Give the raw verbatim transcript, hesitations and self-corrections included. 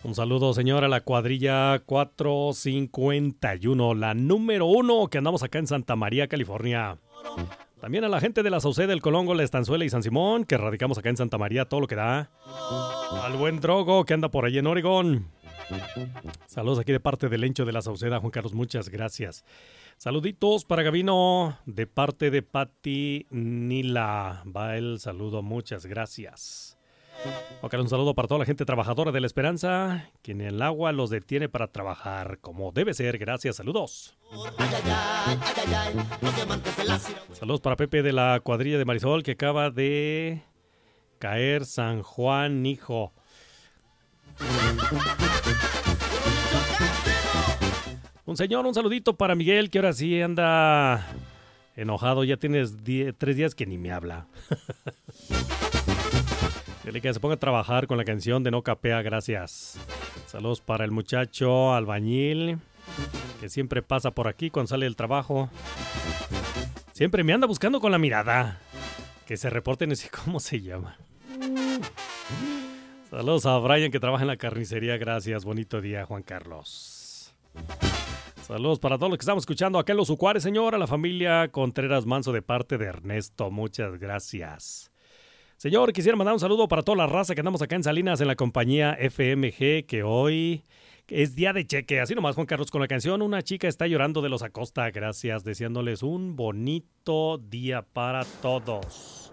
Un saludo, señor, a la cuadrilla cuatrocientos cincuenta y uno, la número uno, que andamos acá en Santa María, California. También a la gente de la Sauceda, el Colongo, la Estanzuela y San Simón, que radicamos acá en Santa María, todo lo que da. Al buen Drogo, que anda por allí en Oregón. Saludos aquí de parte del Lencho de la Sauceda, Juan Carlos, muchas gracias. Saluditos para Gavino, de parte de Pati Nila. Va el saludo, muchas gracias. Ok, un saludo para toda la gente trabajadora de La Esperanza, quien el agua los detiene para trabajar como debe ser. Gracias, saludos. Saludos para Pepe de la cuadrilla de Marisol, que acaba de caer San Juan, hijo. Un señor, un saludito para Miguel, que ahora sí anda enojado. Ya tienes die- tres días que ni me habla. Dile que se ponga a trabajar con la canción de No Capea, gracias. Saludos para el muchacho albañil, que siempre pasa por aquí cuando sale del trabajo. Siempre me anda buscando con la mirada. Que se reporte, no sé cómo se llama. Saludos a Brian, que trabaja en la carnicería, gracias. Bonito día, Juan Carlos. Saludos para todos los que estamos escuchando acá en Los Ucuares, señor. A la familia Contreras Manso de parte de Ernesto, muchas gracias. Señor, quisiera mandar un saludo para toda la raza que andamos acá en Salinas en la compañía F M G, que hoy es día de cheque. Así nomás, Juan Carlos, con la canción Una chica está llorando de los Acosta. Gracias, deseándoles un bonito día para todos.